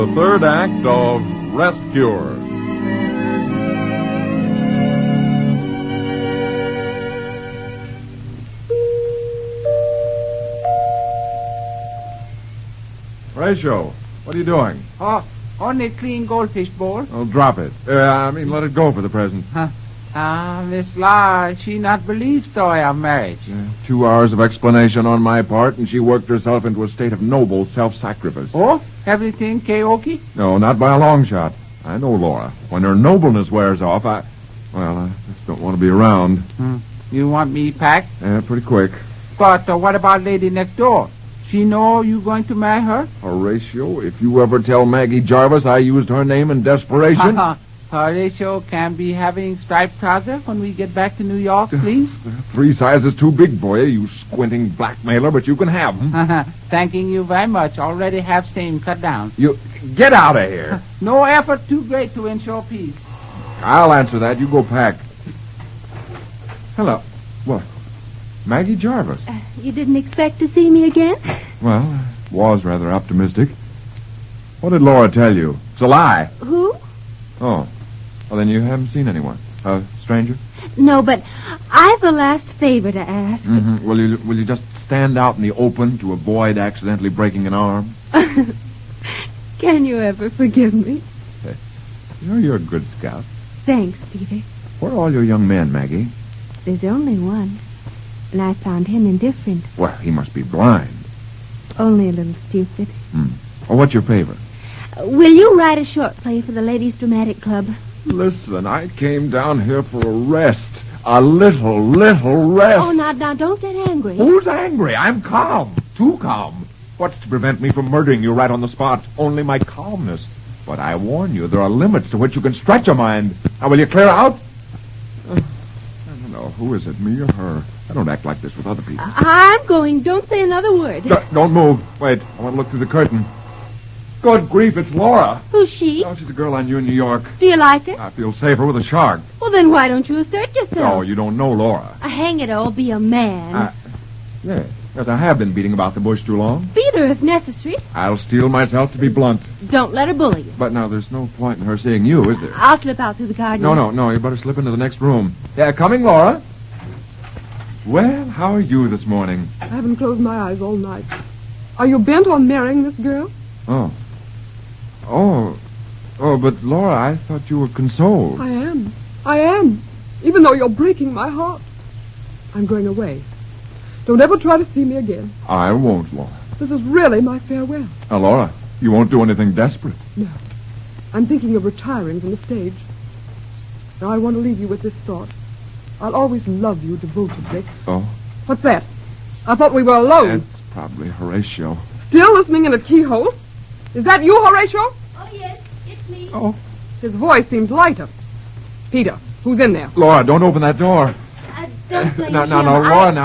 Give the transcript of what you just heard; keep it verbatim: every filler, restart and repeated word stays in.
The third act of Rest Cure. Horatio, what are you doing? Oh, only clean goldfish bowl. Oh, drop it. Uh, I mean, let it go for the present. Huh. Ah, Miss Laura, she not believe story of marriage. Uh, two hours of explanation on my part, and she worked herself into a state of noble self-sacrifice. Oh, everything karaoke? No, not by a long shot. I know Laura. When her nobleness wears off, I... Well, I just don't want to be around. Hmm. You want me packed? Yeah, pretty quick. But uh, what about lady next door? She know you going to marry her? Horatio, if you ever tell Maggie Jarvis I used her name in desperation... Horatio can be having striped trousers when we get back to New York, please. Three sizes too big for you, you squinting blackmailer, but you can have them. Thanking you very much. Already have same cut down. You get out of here. No effort too great to ensure peace. I'll answer that. You go pack. Hello. What? Maggie Jarvis. Uh, you didn't expect to see me again? Well, I was rather optimistic. What did Laura tell you? It's a lie. Who? Oh. Well, then you haven't seen anyone. A stranger? No, but I've a last favor to ask. Mm-hmm. Will you will you just stand out in the open to avoid accidentally breaking an arm? Can you ever forgive me? Hey, you know you're a good scout. Thanks, Peter. Where are all your young men, Maggie? There's only one, and I found him indifferent. Well, he must be blind. Only a little stupid. Hmm. Well, what's your favor? Uh, will you write a short play for the Ladies' Dramatic Club? Listen, I came down here for a rest. A little, little rest. Oh, now, now, don't get angry. Who's angry? I'm calm. Too calm. What's to prevent me from murdering you right on the spot? Only my calmness. But I warn you, there are limits to which you can stretch a mind. Now, will you clear out? Uh, I don't know. Who is it, me or her? I don't act like this with other people. I'm going. Don't say another word. D- don't move. Wait, I want to look through the curtain. Good grief, it's Laura. Who's she? Oh, she's a girl I knew in New York. Do you like her? I feel safer with a shark. Well, then why don't you assert yourself? No, you don't know Laura. Uh, hang it all, be a man. Uh, yeah, yes, I have been beating about the bush too long. Beat her if necessary. I'll steel myself to be blunt. Don't let her bully you. But now, there's no point in her seeing you, is there? I'll slip out through the garden. No, no, no, you better slip into the next room. Yeah, coming, Laura. Well, how are you this morning? I haven't closed my eyes all night. Are you bent on marrying this girl? Oh. Oh. Oh, but Laura, I thought you were consoled. I am. I am. Even though you're breaking my heart. I'm going away. Don't ever try to see me again. I won't, Laura. This is really my farewell. Now, Laura, you won't do anything desperate. No. I'm thinking of retiring from the stage. Now, I want to leave you with this thought. I'll always love you devotedly. Oh? What's that? I thought we were alone. It's probably Horatio. Still listening in a keyhole? Is that you, Horatio? Oh, yes, it's me. Oh. His voice seems lighter. Peter, who's in there? Laura, don't open that door. Uh, don't blame No, no, him. no, I- Laura, now.